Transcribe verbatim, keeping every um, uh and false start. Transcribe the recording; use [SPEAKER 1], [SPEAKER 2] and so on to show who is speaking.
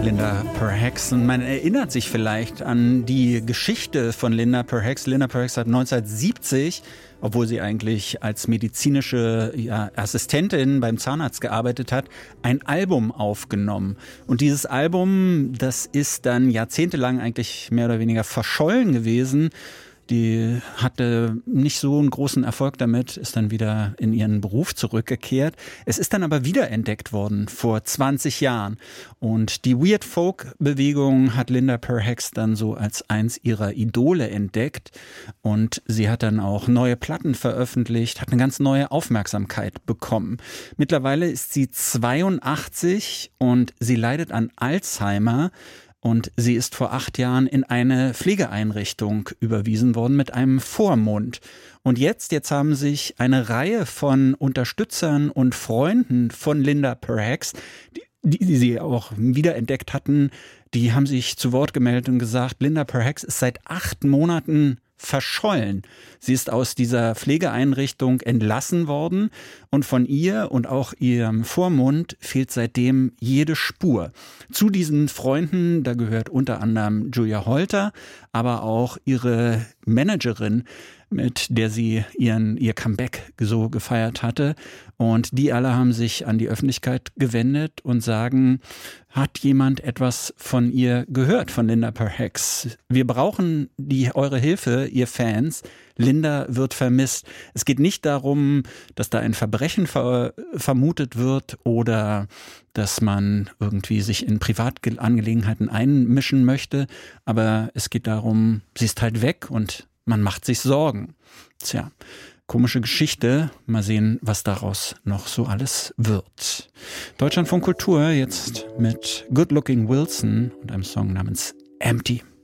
[SPEAKER 1] Linda Perhacs. Und man erinnert sich vielleicht an die Geschichte von Linda Perhacs. Linda Perhacs hat neunzehnhundertsiebzig, obwohl sie eigentlich als medizinische ja, Assistentin beim Zahnarzt gearbeitet hat, ein Album aufgenommen. Und dieses Album, das ist dann jahrzehntelang eigentlich mehr oder weniger verschollen gewesen. Die hatte nicht so einen großen Erfolg damit, ist dann wieder in ihren Beruf zurückgekehrt. Es ist dann aber wiederentdeckt worden vor zwanzig Jahren. Und die Weird Folk Bewegung hat Linda Perhacs dann so als eins ihrer Idole entdeckt. Und sie hat dann auch neue Platten veröffentlicht, hat eine ganz neue Aufmerksamkeit bekommen. Mittlerweile ist sie zweiundachtzig und sie leidet an Alzheimer. Und sie ist vor acht Jahren in eine Pflegeeinrichtung überwiesen worden mit einem Vormund. Und jetzt, jetzt haben sich eine Reihe von Unterstützern und Freunden von Linda Perhacs, die, die sie auch wiederentdeckt hatten, die haben sich zu Wort gemeldet und gesagt, Linda Perhacs ist seit acht Monaten verschollen. Sie ist aus dieser Pflegeeinrichtung entlassen worden und von ihr und auch ihrem Vormund fehlt seitdem jede Spur. Zu diesen Freunden, da gehört unter anderem Julia Holter, aber auch ihre Managerin, mit der sie ihren, ihr Comeback so gefeiert hatte. Und die alle haben sich an die Öffentlichkeit gewendet und sagen, hat jemand etwas von ihr gehört, von Linda Perhacs? Wir brauchen die, eure Hilfe, ihr Fans. Linda wird vermisst. Es geht nicht darum, dass da ein Verbrechen ver- vermutet wird oder dass man irgendwie sich in Privatangelegenheiten einmischen möchte. Aber es geht darum, sie ist halt weg und man macht sich Sorgen. Tja, komische Geschichte. Mal sehen, was daraus noch so alles wird. Deutschlandfunk Kultur jetzt mit Good Looking Wilson und einem Song namens Empty.